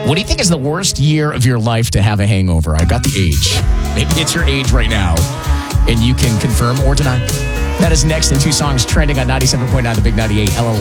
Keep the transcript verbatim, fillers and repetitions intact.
What do you think is the worst year of your life to have a hangover? I got the age. Maybe it's your age right now, and you can confirm or deny. That is next in two songs trending on ninety-seven point nine, The Big ninety-eight, L A